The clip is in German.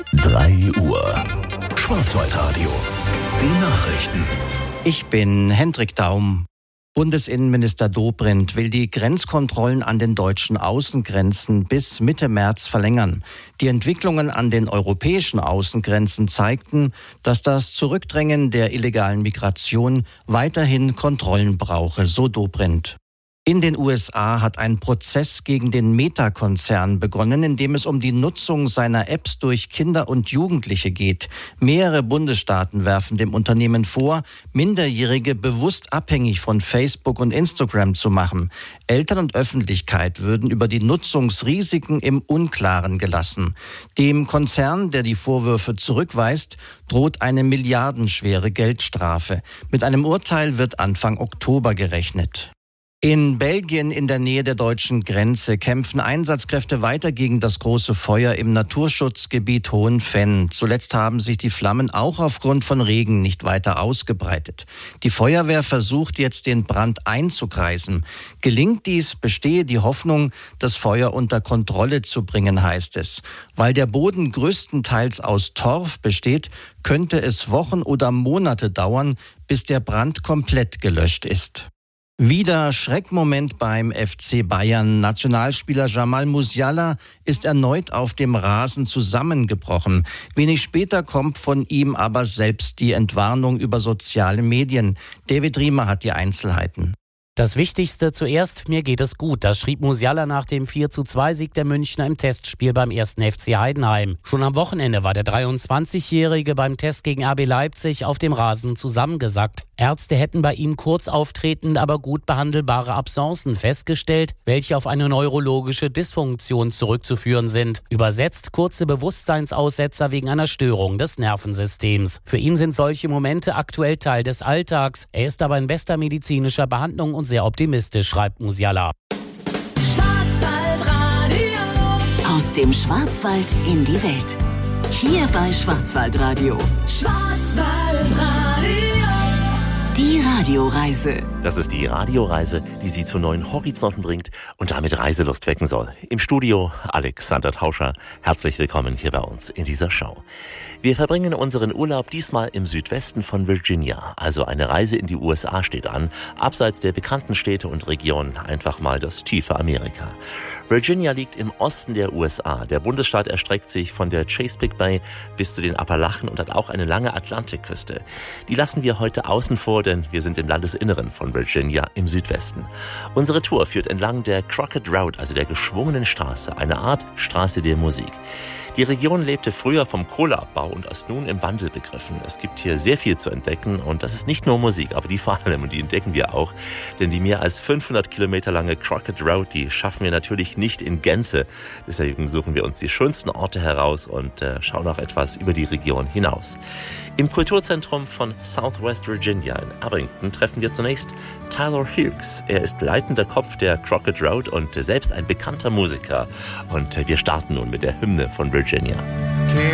3 Uhr. Schwarzwaldradio. Die Nachrichten. Ich bin Hendrik Daum. Bundesinnenminister Dobrindt will die Grenzkontrollen an den deutschen Außengrenzen bis Mitte März verlängern. Die Entwicklungen an den europäischen Außengrenzen zeigten, dass das Zurückdrängen der illegalen Migration weiterhin Kontrollen brauche, so Dobrindt. In den USA hat ein Prozess gegen den Meta-Konzern begonnen, in dem es um die Nutzung seiner Apps durch Kinder und Jugendliche geht. Mehrere Bundesstaaten werfen dem Unternehmen vor, Minderjährige bewusst abhängig von Facebook und Instagram zu machen. Eltern und Öffentlichkeit würden über die Nutzungsrisiken im Unklaren gelassen. Dem Konzern, der die Vorwürfe zurückweist, droht eine milliardenschwere Geldstrafe. Mit einem Urteil wird Anfang Oktober gerechnet. In Belgien in der Nähe der deutschen Grenze kämpfen Einsatzkräfte weiter gegen das große Feuer im Naturschutzgebiet Hohenfenn. Zuletzt haben sich die Flammen auch aufgrund von Regen nicht weiter ausgebreitet. Die Feuerwehr versucht jetzt, den Brand einzukreisen. Gelingt dies, bestehe die Hoffnung, das Feuer unter Kontrolle zu bringen, heißt es. Weil der Boden größtenteils aus Torf besteht, könnte es Wochen oder Monate dauern, bis der Brand komplett gelöscht ist. Wieder Schreckmoment beim FC Bayern. Nationalspieler Jamal Musiala ist erneut auf dem Rasen zusammengebrochen. Wenig später kommt von ihm aber selbst die Entwarnung über soziale Medien. David Riemer hat die Einzelheiten. Das Wichtigste zuerst, mir geht es gut. Das schrieb Musiala nach dem 4:2-Sieg der Münchner im Testspiel beim 1. FC Heidenheim. Schon am Wochenende war der 23-Jährige beim Test gegen RB Leipzig auf dem Rasen zusammengesackt. Ärzte hätten bei ihm kurz auftretende, aber gut behandelbare Absencen festgestellt, welche auf eine neurologische Dysfunktion zurückzuführen sind. Übersetzt kurze Bewusstseinsaussetzer wegen einer Störung des Nervensystems. Für ihn sind solche Momente aktuell Teil des Alltags. Er ist aber in bester medizinischer Behandlung und sehr optimistisch, schreibt Musiala. Aus dem Schwarzwald in die Welt. Hier bei Schwarzwaldradio. Die Radioreise. Das ist die Radioreise, die Sie zu neuen Horizonten bringt und damit Reiselust wecken soll. Im Studio Alexander Tauscher. Herzlich willkommen hier bei uns in dieser Show. Wir verbringen unseren Urlaub diesmal im Südwesten von Virginia. Also eine Reise in die USA steht an. Abseits der bekannten Städte und Regionen einfach mal das tiefe Amerika. Virginia liegt im Osten der USA. Der Bundesstaat erstreckt sich von der Chesapeake Bay bis zu den Appalachen und hat auch eine lange Atlantikküste. Die lassen wir heute außen vor, denn wir sind im Landesinneren von Virginia im Südwesten. Unsere Tour führt entlang der Crockett Road, also der geschwungenen Straße, eine Art Straße der Musik. Die Region lebte früher vom Kohleabbau und ist nun im Wandel begriffen. Es gibt hier sehr viel zu entdecken und das ist nicht nur Musik, aber die vor allem, und die entdecken wir auch. Denn die mehr als 500 Kilometer lange Crockett Road, die schaffen wir natürlich nicht in Gänze. Deswegen suchen wir uns die schönsten Orte heraus und schauen auch etwas über die Region hinaus. Im Kulturzentrum von Southwest Virginia in Abington treffen wir zunächst Tyler Hughes. Er ist leitender Kopf der Crockett Road und selbst ein bekannter Musiker. Und wir starten nun mit der Hymne von Virginia.